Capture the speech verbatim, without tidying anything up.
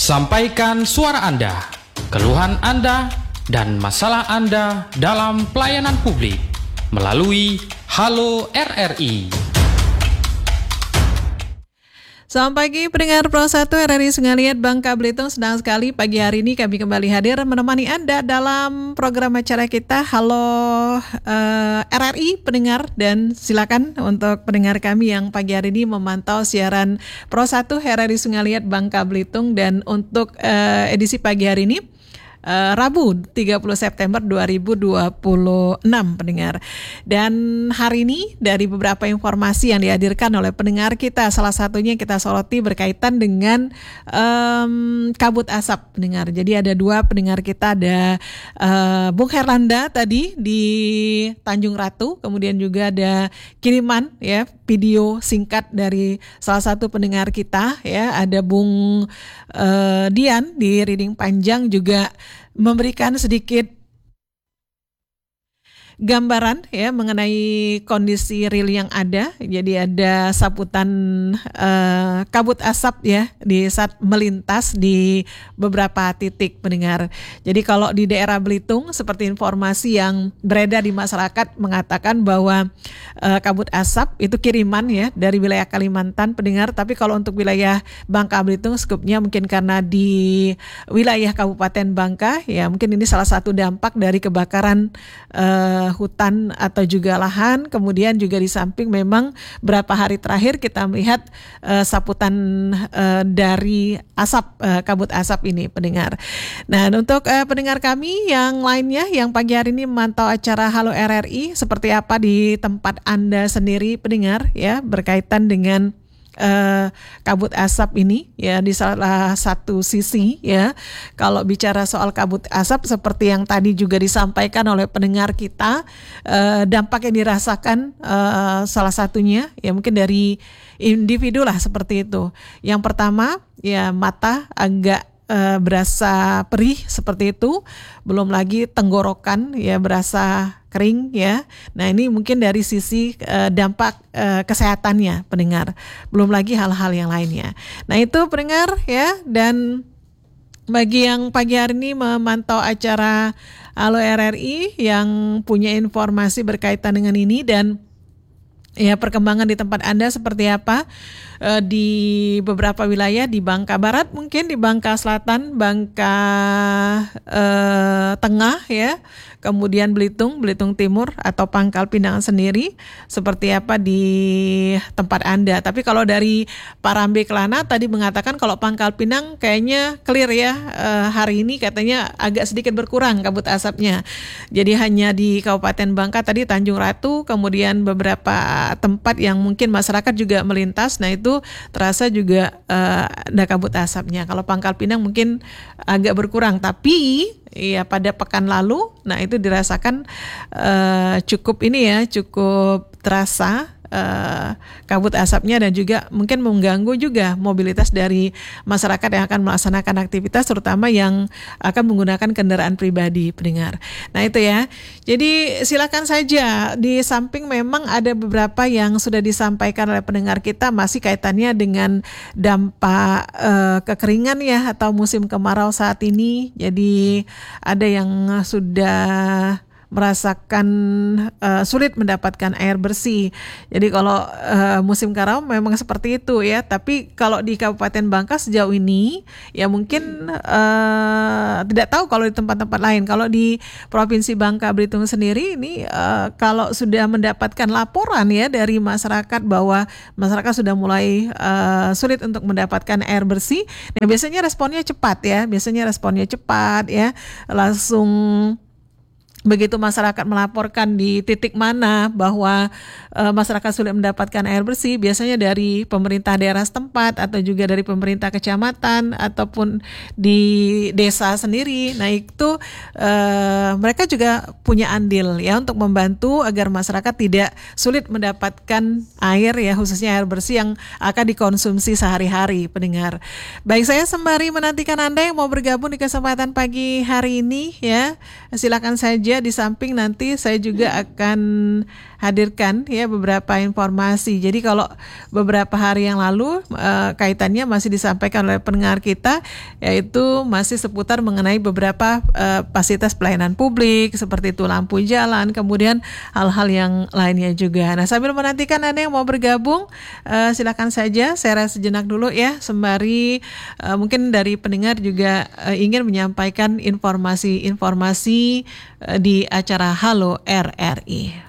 Sampaikan suara Anda, keluhan Anda, dan masalah Anda dalam pelayanan publik melalui Halo R R I. Selamat pagi pendengar Pro satu R R I Sungai Liat Bangka Belitung. Senang sekali pagi hari ini kami kembali hadir menemani Anda dalam program acara kita Halo uh, R R I pendengar, dan silakan untuk pendengar kami yang pagi hari ini memantau siaran Pro satu R R I Sungai Liat Bangka Belitung. Dan untuk uh, edisi pagi hari ini Uh, Rabu tiga puluh September dua ribu dua puluh enam pendengar. Dan hari ini dari beberapa informasi yang dihadirkan oleh pendengar kita, salah satunya kita soroti berkaitan dengan um, kabut asap pendengar. Jadi ada dua pendengar kita, ada uh, Bung Herlanda tadi di Tanjung Ratu, kemudian juga ada kiriman ya video singkat dari salah satu pendengar kita ya, ada Bung uh, Dian di Riding Panjang juga memberikan sedikit gambaran ya mengenai kondisi real yang ada. Jadi ada saputan uh, kabut asap ya di saat melintas di beberapa titik pendengar. Jadi kalau di daerah Belitung, seperti informasi yang beredar di masyarakat mengatakan bahwa uh, kabut asap itu kiriman ya dari wilayah Kalimantan pendengar. Tapi kalau untuk wilayah Bangka Belitung skupnya mungkin karena di wilayah Kabupaten Bangka ya, mungkin ini salah satu dampak dari kebakaran uh, hutan atau juga lahan. Kemudian juga di samping memang berapa hari terakhir kita melihat uh, saputan uh, dari asap, uh, kabut asap ini pendengar. Nah, untuk uh, pendengar kami yang lainnya yang pagi hari ini memantau acara Halo R R I, seperti apa di tempat Anda sendiri pendengar ya berkaitan dengan Uh, kabut asap ini ya di salah satu sisi ya. Kalau bicara soal kabut asap seperti yang tadi juga disampaikan oleh pendengar kita, uh, dampak yang dirasakan uh, salah satunya ya mungkin dari individu lah seperti itu. Yang pertama ya mata agak Uh, berasa perih seperti itu, belum lagi tenggorokan ya berasa kering ya. Nah ini mungkin dari sisi uh, dampak uh, kesehatannya pendengar, belum lagi hal-hal yang lainnya. Nah itu pendengar ya. Dan bagi yang pagi hari ini memantau acara Halo R R I yang punya informasi berkaitan dengan ini dan ya perkembangan di tempat Anda seperti apa e, di beberapa wilayah di Bangka Barat, mungkin di Bangka Selatan, Bangka e, Tengah ya, kemudian Belitung, Belitung Timur atau Pangkal Pinang sendiri seperti apa di tempat Anda. Tapi kalau dari Parambe Kelana tadi mengatakan kalau Pangkal Pinang kayaknya clear ya, e, hari ini katanya agak sedikit berkurang kabut asapnya. Jadi hanya di Kabupaten Bangka tadi Tanjung Ratu, kemudian beberapa tempat yang mungkin masyarakat juga melintas, nah itu terasa juga uh, ada kabut asapnya. Kalau Pangkal Pinang mungkin agak berkurang, tapi ya pada pekan lalu, nah itu dirasakan uh, cukup ini ya, cukup terasa Uh, kabut asapnya dan juga mungkin mengganggu juga mobilitas dari masyarakat yang akan melaksanakan aktivitas, terutama yang akan menggunakan kendaraan pribadi pendengar. Nah itu ya, jadi silakan saja. Di samping memang ada beberapa yang sudah disampaikan oleh pendengar kita masih kaitannya dengan dampak uh, kekeringan ya atau musim kemarau saat ini. Jadi ada yang sudah merasakan uh, sulit mendapatkan air bersih. Jadi kalau uh, musim kemarau memang seperti itu ya. Tapi kalau di Kabupaten Bangka sejauh ini ya mungkin uh, tidak tahu kalau di tempat-tempat lain. Kalau di Provinsi Bangka Belitung sendiri ini uh, kalau sudah mendapatkan laporan ya dari masyarakat bahwa masyarakat sudah mulai uh, sulit untuk mendapatkan air bersih. Nah biasanya responnya cepat ya. Biasanya responnya cepat ya. Langsung begitu masyarakat melaporkan di titik mana bahwa e, masyarakat sulit mendapatkan air bersih, biasanya dari pemerintah daerah setempat atau juga dari pemerintah kecamatan ataupun di desa sendiri. Nah itu e, mereka juga punya andil ya untuk membantu agar masyarakat tidak sulit mendapatkan air ya, khususnya air bersih yang akan dikonsumsi sehari-hari pendengar. Baik, saya sembari menantikan Anda yang mau bergabung di kesempatan pagi hari ini ya, silakan saja ya, di samping nanti saya juga akan hadirkan ya beberapa informasi. Jadi kalau beberapa hari yang lalu uh, kaitannya masih disampaikan oleh pendengar kita, yaitu masih seputar mengenai beberapa uh, fasilitas pelayanan publik seperti itu lampu jalan, kemudian hal-hal yang lainnya juga. Nah, sambil menantikan Anda yang mau bergabung, uh, silakan saja. Saya rasa sejenak dulu ya, sembari uh, mungkin dari pendengar juga uh, ingin menyampaikan informasi-informasi uh, di acara Halo R R I.